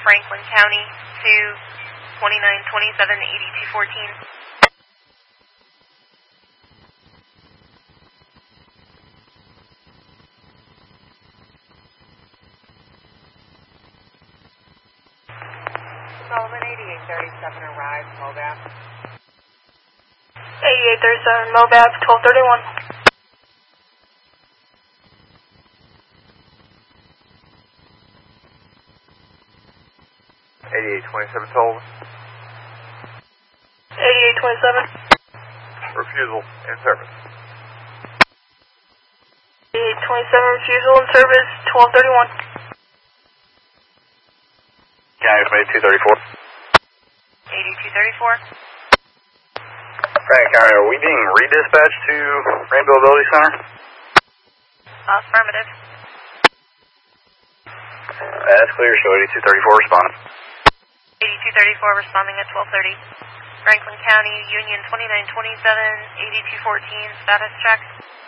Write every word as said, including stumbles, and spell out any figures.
Franklin County to twenty-nine twenty-seven eighty-two fourteen. Solomon eighty-eight thirty-seven arrived, Mobap. eighty-eight thirty-seven, Mobap, twelve thirty-one. eighty-eight twenty-seven, Sullivan. eighty-eight twenty-seven. Refusal in service. eighty-eight twenty-seven, refusal in service, twelve thirty-one. County from eighty-two thirty-four. eighty-two thirty-four. Franklin County, are we being redispatched to Rainbow Ability Center? Affirmative. That's clear, show eighty-two thirty-four responding. eighty-two thirty-four responding at twelve thirty. Franklin County, Union twenty-nine twenty-seven eighty-two fourteen, status check.